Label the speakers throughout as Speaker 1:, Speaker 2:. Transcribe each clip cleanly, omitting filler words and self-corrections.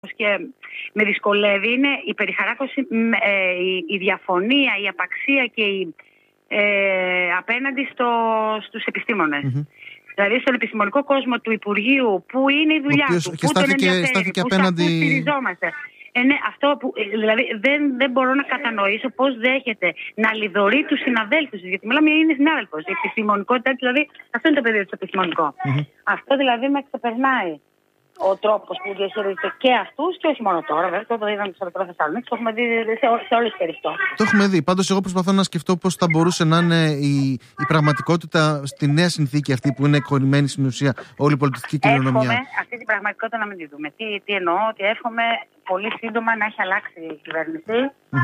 Speaker 1: και με δυσκολεύει είναι η περιχαράκωση, η διαφωνία, η απαξία και απέναντι στους επιστήμονες. Δηλαδή στον επιστημονικό κόσμο του Υπουργείου, που είναι η δουλειά του, που τον ενδιαφέρει, που στηριζόμαστε. Ναι, αυτό που, δηλαδή δεν μπορώ να κατανοήσω πώς δέχεται να λιδωρεί τους συναδέλφους, γιατί μιλάμε, είναι συνάδελφος. Η επιστημονικότητα, δηλαδή, αυτό είναι το πεδίο του επιστημονικό. Αυτό δηλαδή με ξεπερνάει. Ο τρόπος που διαχειρίζεται και αυτούς, και όχι μόνο τώρα, βέβαια, το είδαμε στο Ρεπρό Θεσσαλονίκη, το έχουμε δει σε όλες τις περιπτώσεις.
Speaker 2: Το έχουμε δει. Πάντως, εγώ προσπαθώ να σκεφτώ πώς θα μπορούσε να είναι η πραγματικότητα στη νέα συνθήκη αυτή που είναι εκχωρημένη στην ουσία όλη η πολιτιστική κοινωνία.
Speaker 1: Εύχομαι αυτή την πραγματικότητα να μην τη δούμε. Τι εννοώ, ότι εύχομαι πολύ σύντομα να έχει αλλάξει η κυβέρνηση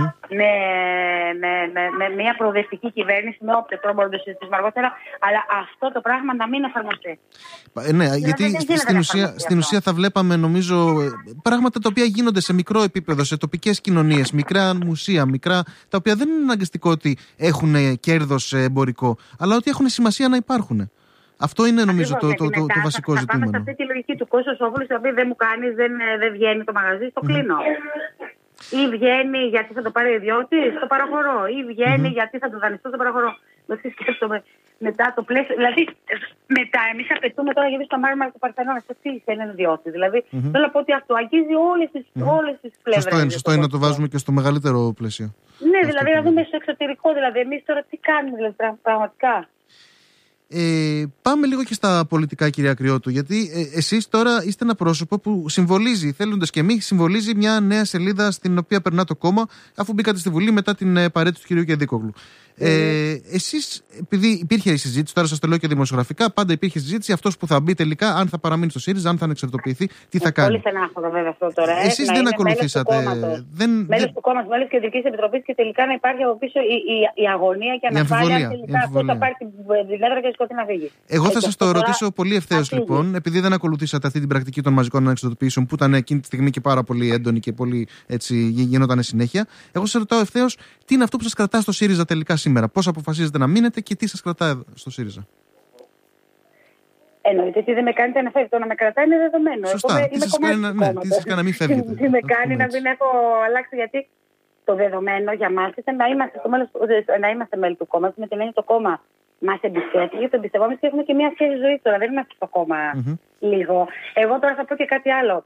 Speaker 1: με μια προοδευτική κυβέρνηση, με όποιο τρόπο μπορούμε να το συζητήσουμε αργότερα, αλλά αυτό το πράγμα να μην εφαρμοστεί.
Speaker 2: Ναι, γιατί στην ουσία θα βλέπαμε, νομίζω, πράγματα τα οποία γίνονται σε μικρό επίπεδο, σε τοπικές κοινωνίες, μικρά μουσεία, τα οποία δεν είναι αναγκαστικό ότι έχουν κέρδος εμπορικό, αλλά ότι έχουν σημασία να υπάρχουν. Αυτό είναι, νομίζω, το βασικό ζητούμενο.
Speaker 1: Πάμε σε αυτή τη λογική του Κώστας Όβουλου, το οποίο δεν μου κάνει, δεν βγαίνει το μαγαζί, το κλείνω. Ή βγαίνει γιατί θα το πάρει ο ιδιώτης, το παραχωρώ. Ή βγαίνει γιατί θα το δανειστώ, το παραχωρώ. Δεν σκέφτομαι μετά το πλαίσιο. Δηλαδή, μετά εμείς απαιτούμε τώρα γιατί στο Μάρμαρα του Παρθενώνα. Τι είναι ιδιώτη. Δηλαδή, θέλω να πω ότι αυτό αγγίζει όλες τις πλευρές.
Speaker 2: Σωστό είναι να το βάζουμε και στο μεγαλύτερο πλαίσιο.
Speaker 1: Ναι, δηλαδή να δούμε στο εξωτερικό. Δηλαδή, εμείς τώρα τι κάνουμε, δηλαδή, πραγματικά.
Speaker 2: Πάμε λίγο και στα πολιτικά, κυρία Κρυότου, γιατί εσείς τώρα είστε ένα πρόσωπο που συμβολίζει, θέλοντας και εμείς, συμβολίζει μια νέα σελίδα στην οποία περνά το κόμμα, αφού μπήκατε στη Βουλή μετά την παρέτηση του κυρίου Κεντίκογλου. Εσείς, επειδή υπήρχε η συζήτηση, τώρα σας το λέω και δημοσιογραφικά, πάντα υπήρχε συζήτηση αυτός που θα μπει τελικά, αν θα παραμείνει στο ΣΥΡΙΖΑ, αν θα ανεξαρτοποιηθεί, τι θα κάνει.
Speaker 1: Πολύ στενάχωρο βέβαια αυτό τώρα.
Speaker 2: Εσείς δεν ακολουθήσατε.
Speaker 1: Μέλος του κόμματος, μέλος της Κεντρικής Επιτροπής, και τελικά να υπάρχει από πίσω η αγωνία και ανασφάλεια. Τελικά αυτό θα πάρει την έδρα και σκοτεινά να φύγει.
Speaker 2: Εγώ θα σας το ρωτήσω πολύ ευθέως, λοιπόν, επειδή δεν ακολουθήσατε αυτή την πρακτική των μαζικών ανεξαρτοποιήσεων, που ήταν εκείνη τη στιγμή και πάρα πολύ έντονη και πολύ έτσι γινόταν συνέχεια. Εγώ σας ρωτάω ευθέως, τι είναι αυτό που σας κρατά στο ΣΥΡΙΖΑ τελικά σήμερα, πώς αποφασίζετε να μείνετε και τι σας κρατά στο ΣΥΡΙΖΑ.
Speaker 1: Εννοείται ότι δεν με κάνετε να φεύγετε. Το να με κρατάει είναι δεδομένο.
Speaker 2: Σωστά. Τι σας κάνει να μην φεύγετε.
Speaker 1: Τι με κάνει να μην έχω αλλάξει, γιατί το δεδομένο για μας ήταν να είμαστε μέλη του κόμματος, με την έννοια το κόμμα μας εμπιστεύει, το εμπιστευόμαστε και έχουμε και μια σχέση ζωής τώρα. Δεν είμαστε στο κόμμα λίγο. Εγώ τώρα θα πω και κάτι άλλο.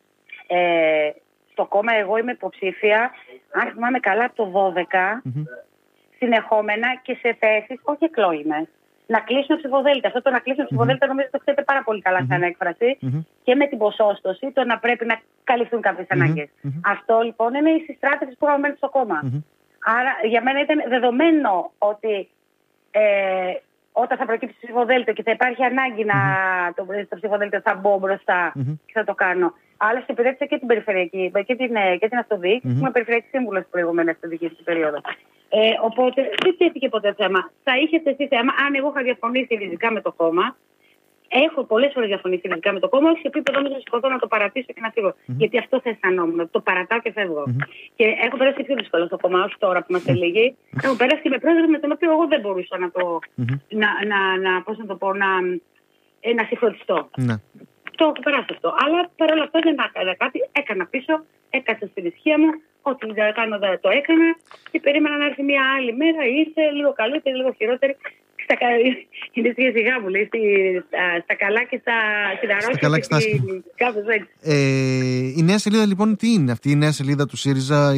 Speaker 1: Στο κόμμα εγώ είμαι υποψήφια, αν θυμάμαι καλά, από το 12 συνεχόμενα και σε θέσεις όχι εκλόγιμες. Να κλείσουν ψηφοδέλτια. Αυτό το να κλείσουν ψηφοδέλτια νομίζω το ξέρετε πάρα πολύ καλά σαν έκφραση. Και με την ποσόστοση το να πρέπει να καλυφθούν κάποιες ανάγκες. Αυτό λοιπόν είναι η συστράτευση που είχαμε στο κόμμα. Άρα για μένα ήταν δεδομένο ότι όταν θα προκύψει ψηφοδέλτιο και θα υπάρχει ανάγκη να το ψηφοδέλτιο, θα μπω μπροστά και θα το κάνω. Άλλωστε, υπηρέτησα και την περιφερειακή και την Αυτοδίκη. Είμαι περιφερειακή σύμβουλο στην προηγούμενη αυτοδική περίοδο. Οπότε δεν τέθηκε ποτέ θέμα. Θα είχε τεθεί θέμα αν εγώ είχα διαφωνήσει ριζικά με το κόμμα. Έχω πολλές φορές διαφωνήσει ριζικά με το κόμμα, όχι σε επίπεδο όμως να σηκωθώ να το παρατήσω και να φύγω. Γιατί αυτό θα αισθανόμουν. Το παρατάω και φεύγω. Και έχω περάσει πιο δύσκολο στο κόμμα, όχι τώρα που είμαστε λίγοι. Έχω περάσει και με πρόεδρο με τον οποίο εγώ δεν μπορούσα να το. Πώς να το πω, να συγχρονιστώ. Το έχω περάσει αυτό. Αλλά παρόλα αυτά δεν έκανα κάτι. Έκανα πίσω, έκατσα στην ισχύα μου. Ό,τι δεν κάνω το έκανα και περίμενα να έρθει μια άλλη μέρα. Ήρθε λίγο καλύτερη, λίγο χειρότερη. Είναι σιγά μου λέει, στα καλά και στα αρρώστια.
Speaker 2: Η νέα σελίδα λοιπόν τι είναι αυτή η νέα σελίδα του ΣΥΡΙΖΑ,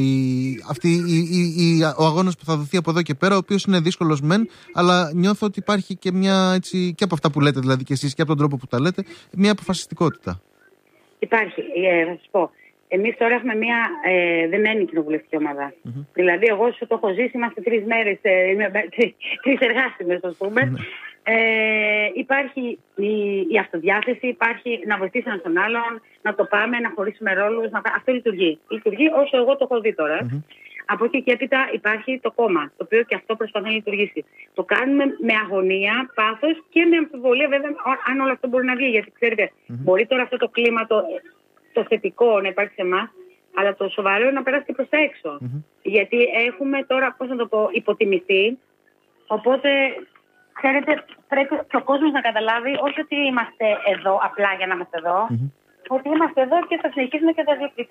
Speaker 2: ο αγώνας που θα δοθεί από εδώ και πέρα, ο οποίος είναι δύσκολος μεν, αλλά νιώθω ότι υπάρχει και μια, έτσι, και από αυτά που λέτε δηλαδή και εσείς και από τον τρόπο που τα λέτε, μια αποφασιστικότητα. Υπάρχει,
Speaker 1: θα σας πω. Εμείς τώρα έχουμε μια δεμένη κοινοβουλευτική ομάδα. Δηλαδή, εγώ όσο το έχω ζήσει, είμαστε 3 μέρες, 3 εργάσιμες, ας πούμε. Υπάρχει η αυτοδιάθεση, υπάρχει να βοηθήσει έναν τον άλλον, να το πάμε, να χωρίσουμε ρόλους. Αυτό λειτουργεί. Λειτουργεί όσο εγώ το έχω δει τώρα. Από εκεί και έπειτα υπάρχει το κόμμα, το οποίο και αυτό προσπαθεί να λειτουργήσει. Το κάνουμε με αγωνία, πάθος και με αμφιβολία, βέβαια, αν όλο αυτό μπορεί να βγει. Γιατί ξέρετε, μπορεί τώρα αυτό το κλίμα, το θετικό να υπάρχει σε εμάς, αλλά το σοβαρό είναι να περάσει και προς τα έξω. Γιατί έχουμε τώρα, πώς να το πω, υποτιμηθεί. Οπότε, ξέρετε, πρέπει και ο κόσμος να καταλάβει, όχι ότι είμαστε εδώ απλά για να είμαστε εδώ. ότι είμαστε εδώ και θα συνεχίσουμε και θα διεκδικούμε.